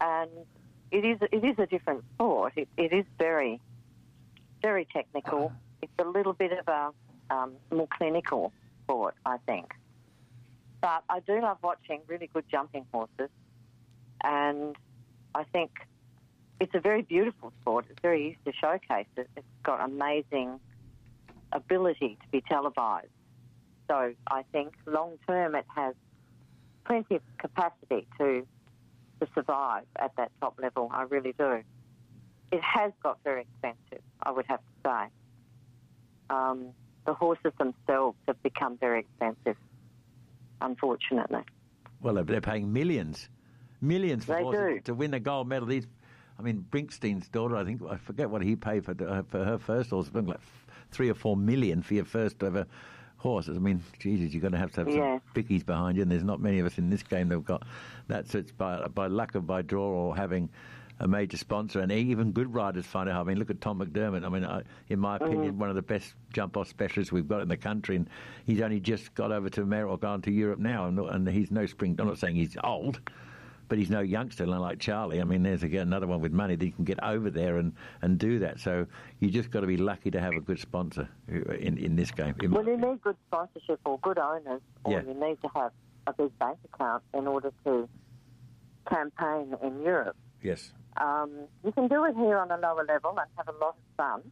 And it is a different sport. It is very, very technical. It's a little bit of a more clinical sport, I think. But I do love watching really good jumping horses, and I think it's a very beautiful sport. It's very easy to showcase it. It's got amazing ability to be televised. So I think long term it has plenty of capacity to survive at that top level. I really do. It has got very expensive, I would have to say. The horses themselves have become very expensive, unfortunately. Well, they're paying millions for horses do. to win a gold medal. Brinkstein's daughter, I forget what he paid for her first horse, like 3 or 4 million for your first ever horses. I mean, Jesus, you're going to have some bickies behind you, and there's not many of us in this game that have got that. So it's by luck or by draw or having a major sponsor, and even good riders find out. I mean, look at Tom McDermott. I mean, in my opinion, one of the best jump-off specialists we've got in the country, and he's only just got over to America or gone to Europe now, and he's no spring. I'm not saying he's old, but he's no youngster like Charlie. I mean, there's again another one with money that you can get over there and do that. So you just got to be lucky to have a good sponsor in this game. Well, you need good sponsorship or good owners, or you need to have a big bank account in order to campaign in Europe. Yes. You can do it here on a lower level and have a lot of fun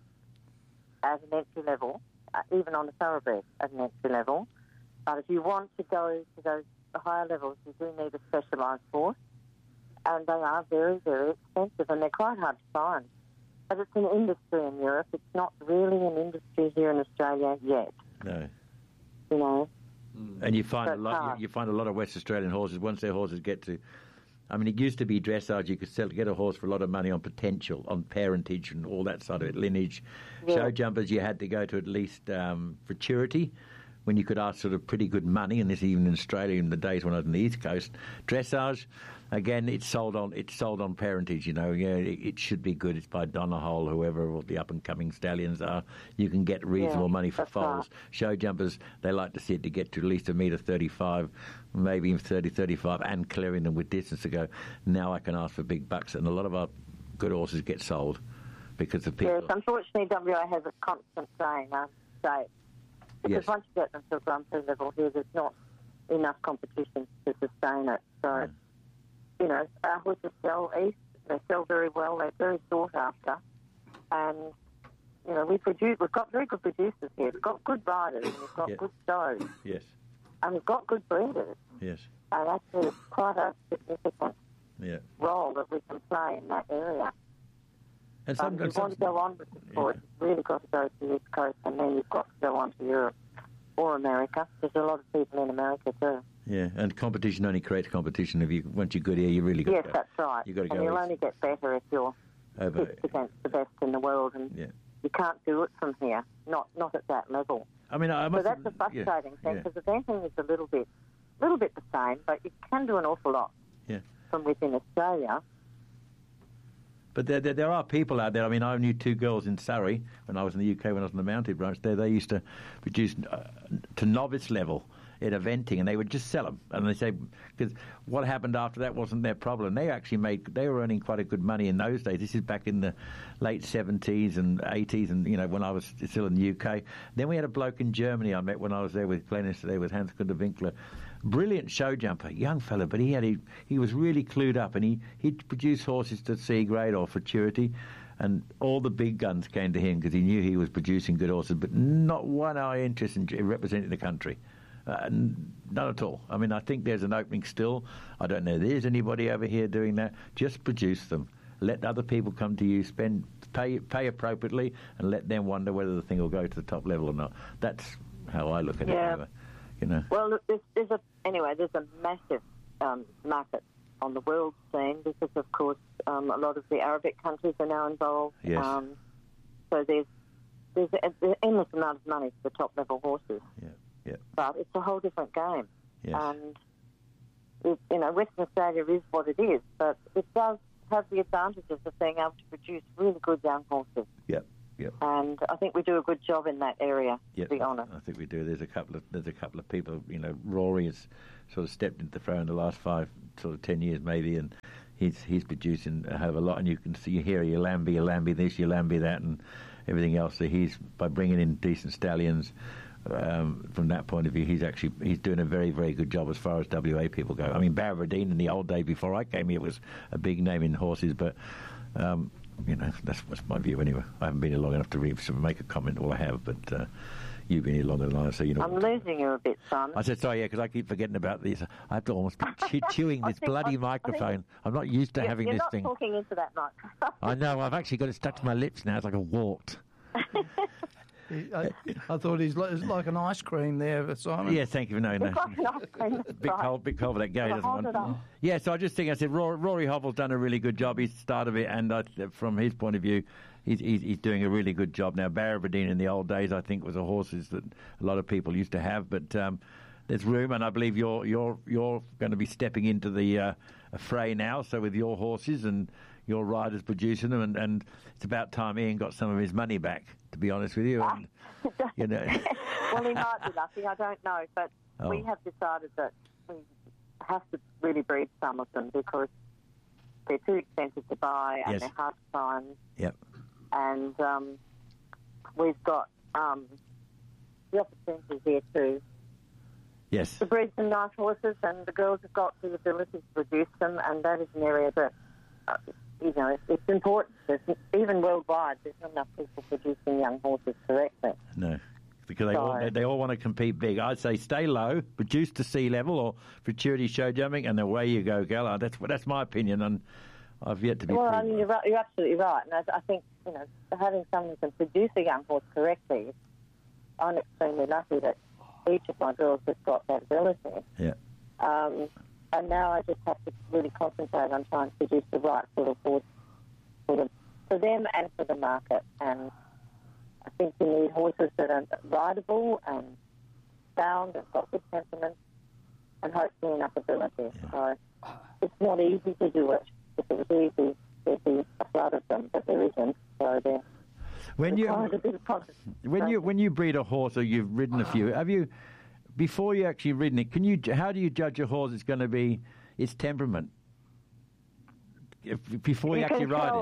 as an entry level, even on a thoroughbred as an entry level. But if you want to go to those higher levels, you do need a specialised horse, and they are very, very expensive, and they're quite hard to find. But it's an industry in Europe. It's not really an industry here in Australia yet. No. You know. And you find you find a lot of West Australian horses, once their horses get to... I mean, it used to be dressage. You could get a horse for a lot of money on potential, on parentage and all that side of it, lineage. Yeah. Show jumpers, you had to go to at least futurity, when you could ask sort of pretty good money, and this even in Australia in the days when I was on the East Coast. Dressage, again, it's sold on parentage, you know. Yeah, it should be good. It's by Donahoe, whoever, or the up-and-coming stallions are. You can get reasonable money for foals. Right. Show jumpers, they like to see it to get to at least 1.35 metre, maybe even 30, 35, and clearing them with distance to go. Now I can ask for big bucks, and a lot of our good horses get sold because of people. Yes, unfortunately, WA has a constant saying, say, because once you get them to a Grand Prix level here, there's not enough competition to sustain it. So, you know, our horses sell east. They sell very well. They're very sought after. And, you know, we've got very good producers here. We've got good riders. And we've got good shows. Yes. And we've got good breeders. Yes. And actually it's quite a significant role that we can play in that area. And if you want to go on with the sport, you've really got to go to the East Coast, and then you've got to go on to Europe or America. There's a lot of people in America too. Yeah, and competition only creates competition. Once you're good here, you really got to go. Yes, that's right. You've got to go. And you'll only get better if you're pitched against the best in the world, and you can't do it from here, not at that level. I mean, so that's a frustrating thing, because eventing is a little bit the same, but you can do an awful lot from within Australia. But there are people out there. I mean, I knew 2 girls in Surrey when I was in the UK, when I was in the mounted branch there. They used to produce to novice level in eventing, and they would just sell them. And they say, because what happened after that wasn't their problem. They were earning quite a good money in those days. This is back in the late 70s and 80s, and, you know, when I was still in the UK. Then we had a bloke in Germany I met when I was there with Glennis, there with Hans Gunther Winkler. Brilliant show jumper, young fella, but he was really clued up, and he'd produce horses to C grade or futurity, and all the big guns came to him because he knew he was producing good horses, but not one eye interest in representing the country. None at all. I mean, I think there's an opening still. I don't know if there's anybody over here doing that. Just produce them. Let other people come to you, pay appropriately, and let them wonder whether the thing will go to the top level or not. That's how I look at it. Anyway, you know. Well, look, there's a massive market on the world scene because, of course, a lot of the Arabic countries are now involved. Yes. So there's an endless amount of money for the top level horses. Yeah. Yeah. But it's a whole different game. Yes. And, Western Australia is what it is, but it does have the advantages of being able to produce really good young horses. Yep. Yep. And I think we do a good job in that area, to be honest. I think we do. There's a couple of people, you know, Rory has sort of stepped into the fray in the last 10 years maybe, and he's producing a hell of a lot, and you can see, you hear you Lambie this, you Lambie that, and everything else. So he's, by bringing in decent stallions, from that point of view, he's doing a very, very good job as far as WA people go. I mean, Barabadine in the old days before I came here was a big name in horses, but that's my view anyway. I haven't been here long enough to make a comment. All I have, but you've been here longer than I, so you know. I'm losing you a bit, Simon. I said sorry, yeah, because I keep forgetting about this. I have to almost be chewing this bloody microphone. I'm not used to having this thing. You're not talking into that microphone. I know. I've actually got it stuck to my lips now. It's like a wart. I thought he's like an ice cream there, Simon. Yeah, thank you. No. It's like an ice cream. Big cold for that guy. Hold it up. Yeah, so I just think, I said, Rory Hovell's done a really good job. He's started it, and from his point of view, he's doing a really good job now. Barabadine in the old days, I think, was a horses that a lot of people used to have, but there's room, and I believe you're going to be stepping into the fray now. So with your horses and your riders producing them, and it's about time Ian got some of his money back, to be honest with you. And, you know. Well, he might be lucky, I don't know, but we have decided that we have to really breed some of them because they're too expensive to buy and they're hard to find. Yep. And we've got the opportunity here to breed some nice horses, and the girls have got the ability to produce them, and that is an area that it's important. Even worldwide, there's not enough people producing young horses correctly. No, because they all want to compete big. I'd say stay low, produce to sea level or futurity show jumping, and away you go, Gala. That's my opinion, and I've yet to be. Well, I mean, you're absolutely right, and I think having someone who can produce a young horse correctly, I'm extremely lucky that each of my girls has got that ability. Yeah. And now I just have to really concentrate on trying to produce the right sort of horse for them and for the market. And I think you need horses that are rideable and sound and got good temperament and hopefully enough ability. Yeah. So it's not easy to do it. If it was easy, there'd be a flood of them, but there isn't. So when you breed a horse, or you've ridden a few, have you? Before you actually ridden it, how do you judge a horse is going to be its temperament? Before you actually ride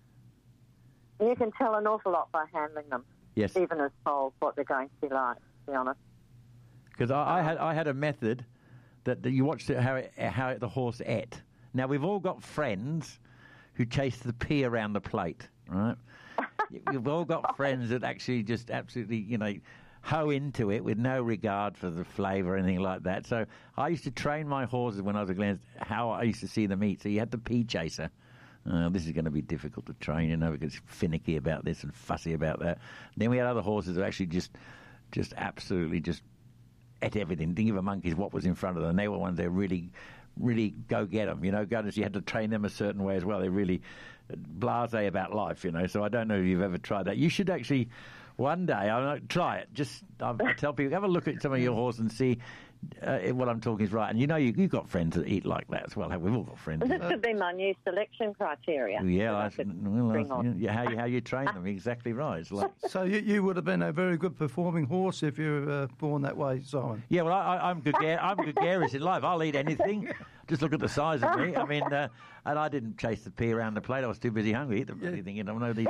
it? You can tell an awful lot by handling them. Yes. Even as foals, what they're going to be like, to be honest. Because I had a method that you watched how the horse ate. Now, we've all got friends who chase the pea around the plate, right? We've all got friends that actually just absolutely, hoe into it with no regard for the flavour or anything like that. So I used to train my horses when I was a Glens how I used to see them eat. So you had the pea chaser. This is going to be difficult to train, because it's finicky about this and fussy about that. And then we had other horses that actually just absolutely just ate everything. Didn't give a monkey's what was in front of them. They were ones that really, really go get them. You had to train them a certain way as well. They're really blasé about life, So I don't know if you've ever tried that. You should actually. One day, try it. I tell people, have a look at some of your horses and see what I'm talking is right. And you've got friends that eat like that as well. We've all got friends. This could be my new selection criteria. Yeah, how you train them. Exactly right. It's like, so you would have been a very good performing horse if you were born that way, Simon. Yeah, well, I'm gregarious in life. I'll eat anything. Just look at the size of me. I mean, and I didn't chase the pea around the plate. I was too busy hungry. Eat the bloody thing.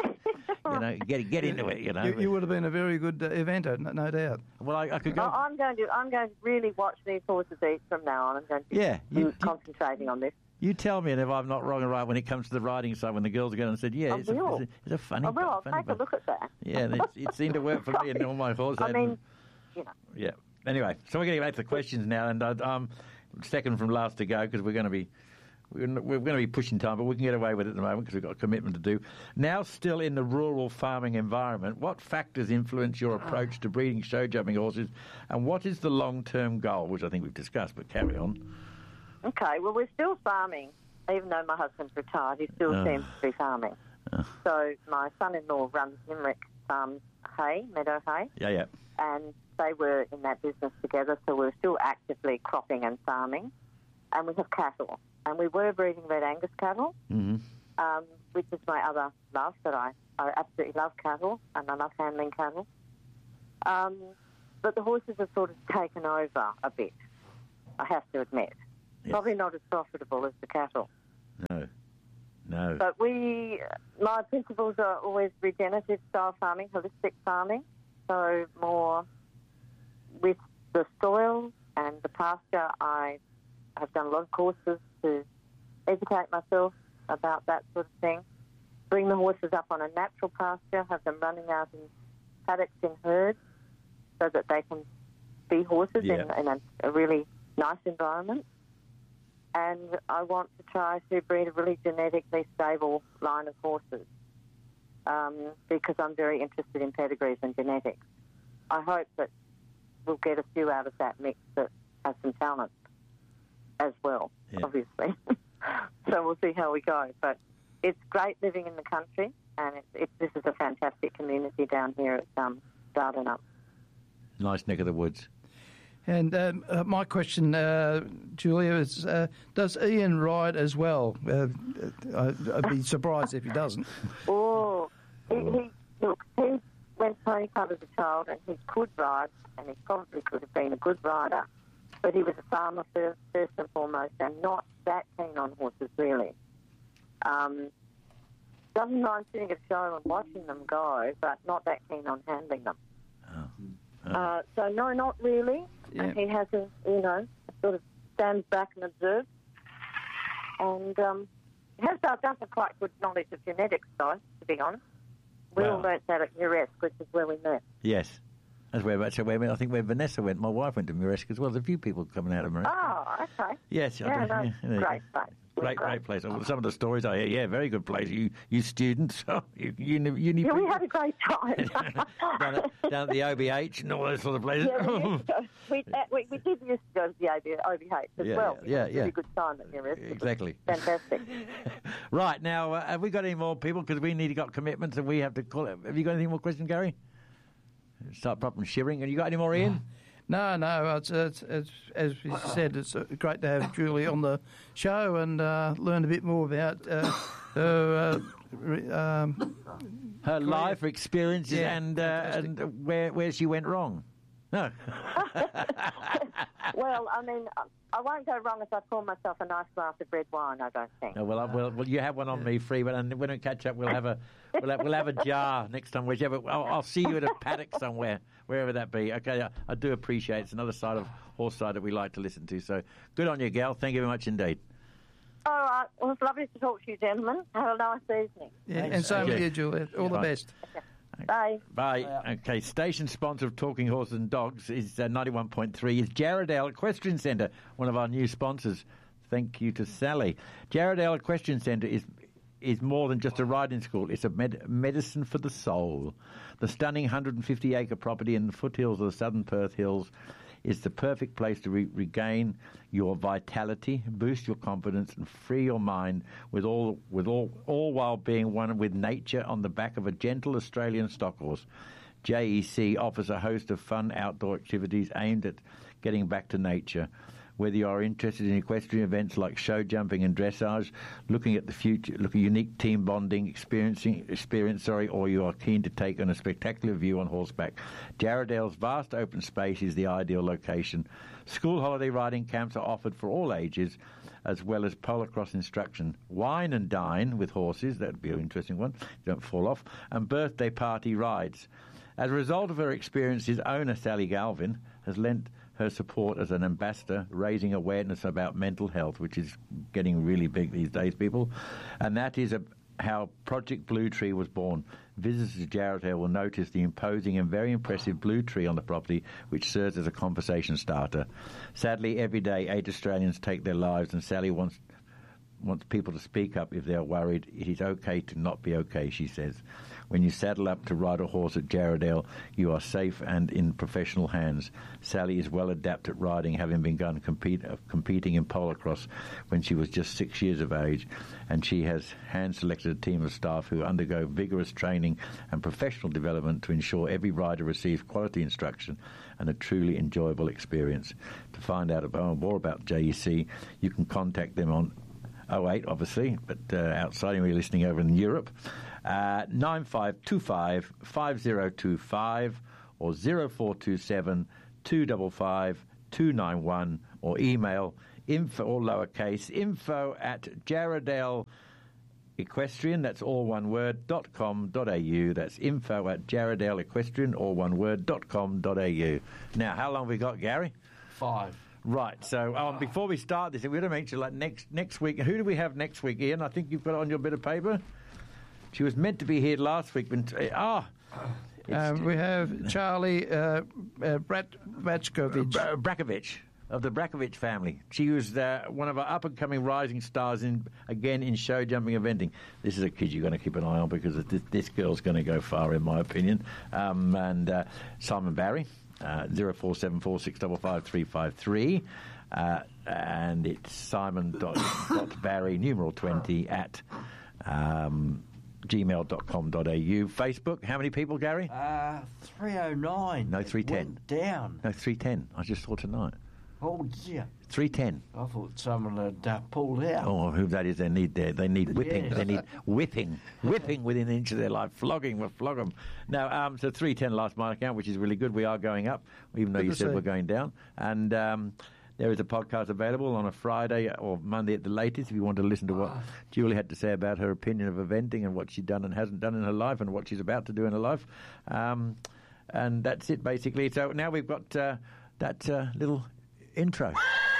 Get into it. You would have been a very good eventer, no doubt. Well, I could go. I'm going to really watch these horses eat from now on. I'm going to be concentrating on this. You tell me, and if I'm not wrong and right when it comes to the riding side, when the girls go and said, it's a funny. I'll take a look at that. Yeah, it seemed to work for me and all my horses. Yeah. Anyway, so we're getting back to the questions now, and I'm second from last to go because we're going to be pushing time, but we can get away with it at the moment because we've got a commitment to do. Now, still in the rural farming environment, what factors influence your approach to breeding show jumping horses, and what is the long-term goal, which I think we've discussed, but carry on. Okay, well, we're still farming. Even though my husband's retired, he still seems to be farming. So my son-in-law runs Limerick Farms hay, meadow hay. Yeah. And they were in that business together, so we're still actively cropping and farming. And we have cattle. And we were breeding Red Angus cattle, which is my other love, that I absolutely love cattle, and I love handling cattle. But the horses have sort of taken over a bit, I have to admit. Yes. Probably not as profitable as the cattle. No. But my principles are always regenerative style farming, holistic farming, so more with the soil and the pasture. I have done a lot of courses to educate myself about that sort of thing. Bring the horses up on a natural pasture, have them running out in paddocks in herds so that they can be horses in a really nice environment. And I want to try to breed a really genetically stable line of horses because I'm very interested in pedigrees and genetics. I hope that we'll get a few out of that mix that have some talent as well, obviously. So we'll see how we go. But it's great living in the country, and this is a fantastic community down here at Dardanup. Nice neck of the woods. And my question, Julia, is does Ian ride as well? I'd be surprised if he doesn't. Oh, he went pony club as a child, and he could ride, and he probably could have been a good rider. But he was a farmer first and foremost, and not that keen on horses, really. Doesn't mind sitting at a show and watching them go, but not that keen on handling them. So, no, not really. Yeah. And he has sort of stands back and observes. And he has done some quite good knowledge of genetics, though, to be honest. We all learnt that at Muresk, which is where we met. Yes. That's where I think where Vanessa went. My wife went to Muresk as well. There's a few people coming out of Muresk. Oh, okay. Yes. Great place. Great place. Some of the stories I hear, very good place. You students, uni yeah, we had a great time. down at the OBH and all those sort of places. Yeah, we did used to go to the OBH as well. Yeah. Really good time at Muresk. Exactly. Fantastic. Right, now, have we got any more people? Because we got commitments and we have to call it. Have you got any more questions, Gary? Start proper shivering. Have you got any more, Ian? No. It's as we said, it's great to have Julie on the show and learn a bit more about her life, her experiences, and where she went wrong. No. Well, I mean, I won't go wrong if I pour myself a nice glass of red wine. I don't think. Oh, well, you have one on me free, but when we catch up, we'll have a jar next time. Whichever, I'll see you at a paddock somewhere, wherever that be. Okay, I do appreciate it. It's another side of horse side that we like to listen to. So good on you, gal. Thank you very much indeed. All right. Well, it's lovely to talk to you, gentlemen. Have a nice evening. Yeah, and same with you, Julia. All the best. Okay. Bye. Bye. Okay, station sponsor of Talking Horses and Dogs is 91.3 is Jarrahdale Equestrian Centre, one of our new sponsors. Thank you to Sally. Jarrahdale Equestrian Centre is more than just a riding school. It's a medicine for the soul. The stunning 150-acre property in the foothills of the southern Perth Hills is the perfect place to regain your vitality, boost your confidence, and free your mind with all while being one with nature on the back of a gentle Australian stock horse. JEC offers a host of fun outdoor activities aimed at getting back to nature. Whether you are interested in equestrian events like show jumping and dressage, looking at the future, unique team bonding experience, or you are keen to take on a spectacular view on horseback, Jarrahdale's vast open space is the ideal location. School holiday riding camps are offered for all ages, as well as polocrosse instruction. Wine and dine with horses, that would be an interesting one, don't fall off, and birthday party rides. As a result of her experiences, owner Sally Galvin has lent her support as an ambassador, raising awareness about mental health, which is getting really big these days, people. And that is how Project Blue Tree was born. Visitors to Jarrahdale will notice the imposing and very impressive blue tree on the property, which serves as a conversation starter. Sadly, every day 8 Australians take their lives, and Sally wants people to speak up if they are worried. It is okay to not be okay, she says. When you saddle up to ride a horse at Jarrahdale, you are safe and in professional hands. Sally is well adept at riding, having begun competing in polocrosse when she was just 6 years of age, and she has hand-selected a team of staff who undergo vigorous training and professional development to ensure every rider receives quality instruction and a truly enjoyable experience. To find out more about JEC, you can contact them on 08, obviously, but outside, you're listening over in Europe, 9525 5025 or 0427 255 291 or email info, all lowercase, info at Jarrahdale Equestrian, that's all one word, .com.au. That's info at Jarrahdale Equestrian, all one word, .com.au. Now, how long have we got, Gary? 5. Right, so before we start this, we're going to mention like next week. Who do we have next week, Ian? I think you've got it on your bit of paper. She was meant to be here last week. We have Charlie Brakovich of the Brakovich family. She was one of our up-and-coming rising stars in show jumping eventing. This is a kid you're going to keep an eye on because this girl's going to go far, in my opinion. And Simon Barry. 0474 655 353, and it's simon.barry numeral 20 at gmail.com.au. Facebook, how many people, Gary? 309. No, 310. Went down. No, 310. I just saw tonight. Oh dear. 310. I thought someone had pulled out. Oh, who that is? They need whipping. Yes. They need whipping within an inch of their life. Flogging. We'll flog them. Now, so 310 last my account, which is really good. We are going up, even though you said we're going down. And there is a podcast available on a Friday or Monday at the latest if you want to listen to what Julie had to say about her opinion of eventing and what she's done and hasn't done in her life and what she's about to do in her life. And that's it, basically. So now we've got that little intro.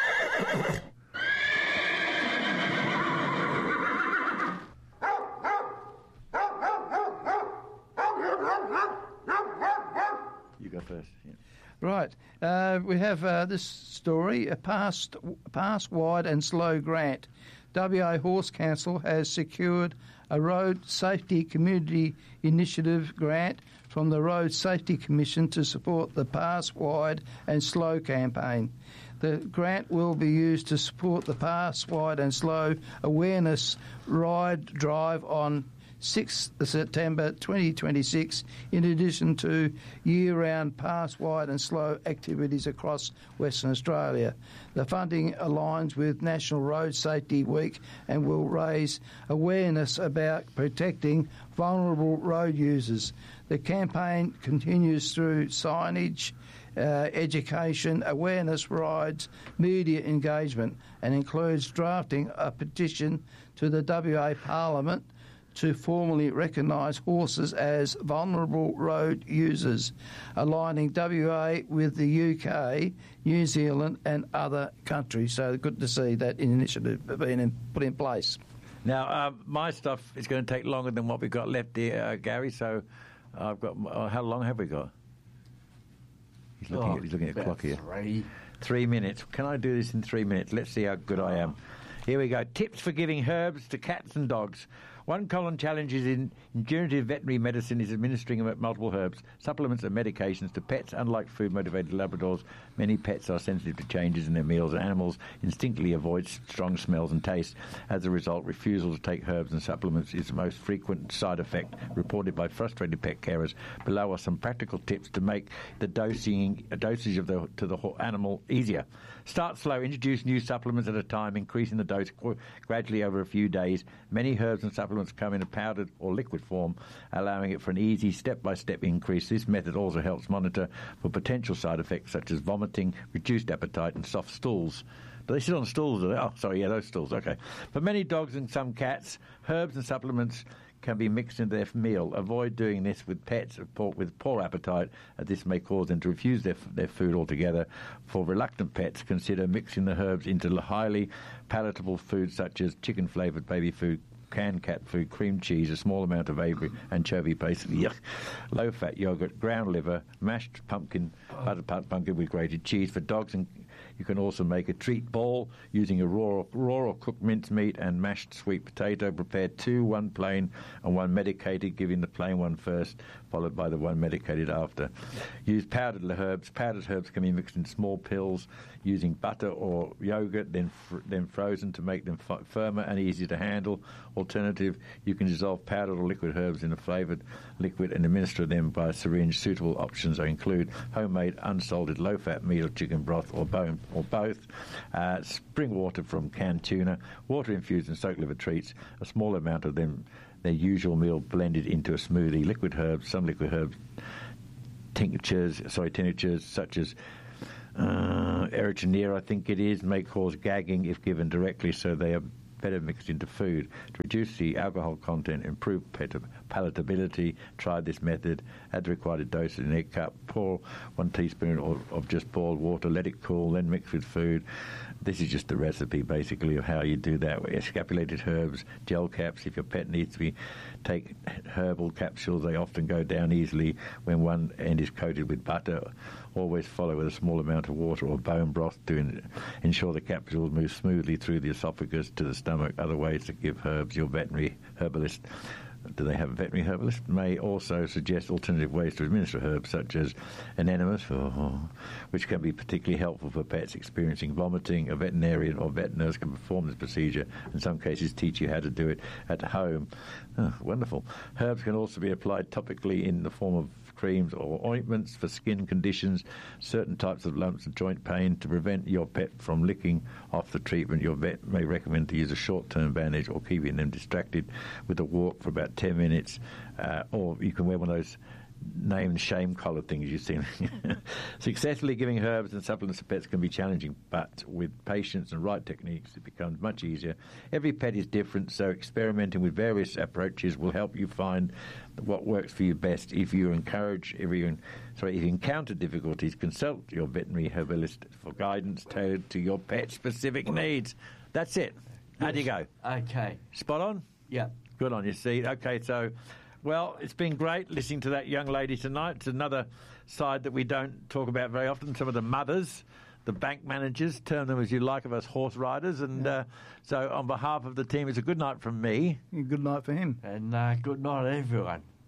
You go first. Yeah. Right. We have this story, a pass wide and slow grant. WA Horse Council has secured a Road Safety Community Initiative grant from the Road Safety Commission to support the Pass Wide and Slow campaign. The grant will be used to support the Pass Wide and Slow awareness ride drive on 6th September 2026, in addition to year-round pass wide and slow activities across Western Australia. The funding aligns with National Road Safety Week and will raise awareness about protecting vulnerable road users. The campaign continues through signage, education, awareness rides, media engagement, and includes drafting a petition to the WA Parliament to formally recognise horses as vulnerable road users, aligning WA with the UK, New Zealand and other countries. So good to see that initiative being put in place. Now, my stuff is going to take longer than what we've got left here, Gary, so I've got... how long have we got? He's looking at the clock here. 3 minutes. Can I do this in 3 minutes? Let's see how good I am. Here we go. Tips for giving herbs to cats and dogs. One common challenge in regenerative veterinary medicine is administering multiple herbs, supplements and medications to pets. Unlike food-motivated Labradors, many pets are sensitive to changes in their meals, and animals instinctively avoid strong smells and tastes. As a result, refusal to take herbs and supplements is the most frequent side effect reported by frustrated pet carers. Below are some practical tips to make the dosage to the animal easier. Start slow. Introduce new supplements at a time, increasing the dose gradually over a few days. Many herbs and supplements come in a powdered or liquid form, allowing it for an easy step-by-step increase. This method also helps monitor for potential side effects such as vomiting, reduced appetite and soft stools. Do they sit on stools? Oh, sorry, yeah, those stools, okay. For many dogs and some cats, herbs and supplements can be mixed into their meal. Avoid doing this with pets with poor appetite, as this may cause them to refuse their food altogether. For reluctant pets, consider mixing the herbs into highly palatable foods such as chicken-flavoured baby food, canned cat food, cream cheese, a small amount of anchovy paste, low-fat yogurt, ground liver, mashed pumpkin, buttered pumpkin with grated cheese. For dogs, and you can also make a treat ball using a raw or cooked mincemeat and mashed sweet potato. Prepare 2, 1 plain and 1 medicated, giving the plain one first, followed by the one medicated after. Use powdered herbs. Powdered herbs can be mixed in small pills using butter or yogurt, then frozen to make them firmer and easier to handle. Alternative, you can dissolve powdered or liquid herbs in a flavoured liquid and administer them by a syringe. Suitable options include homemade unsalted low-fat meat or chicken broth or both, spring water from canned tuna, water infused and soaked liver treats, a small amount of them, their usual meal blended into a smoothie. Liquid herbs, some liquid herb tinctures such as Erythroneer, I think it is, may cause gagging if given directly, so they are better mixed into food. To reduce the alcohol content, improve palatability, try this method. Add the required dose in an egg cup. Pour 1 teaspoon of just boiled water. Let it cool, then mix with food. This is just the recipe, basically, of how you do that. Escapulated herbs, gel caps. If your pet needs to take herbal capsules, they often go down easily when one end is coated with butter. Always follow with a small amount of water or bone broth to ensure the capsules move smoothly through the esophagus to the stomach. Other ways to give herbs. Your veterinary herbalist, do they have a veterinary herbalist? May also suggest alternative ways to administer herbs, such as anonymous, which can be particularly helpful for pets experiencing vomiting. A veterinarian or vet nurse can perform this procedure. In some cases, teach you how to do it at home. Oh, wonderful. Herbs can also be applied topically in the form of creams or ointments for skin conditions, certain types of lumps and joint pain. To prevent your pet from licking off the treatment, your vet may recommend to use a short-term bandage or keeping them distracted with a walk for about 10 minutes, or you can wear one of those name shame collar things you've seen. Successfully giving herbs and supplements to pets can be challenging, but with patience and right techniques it becomes much easier. Every pet is different, so experimenting with various approaches will help you find what works for you best. If you encounter difficulties, consult your veterinary herbalist for guidance tailored to your pet's specific needs. That's it. How do you go? Okay. Spot on? Yeah. Good on you, see. Okay, so, well, it's been great listening to that young lady tonight. It's another side that we don't talk about very often. Some of the mothers, the bank managers, term them as you like, of us horse riders. And so on behalf of the team, it's a good night from me. Good night for him. And good night, everyone.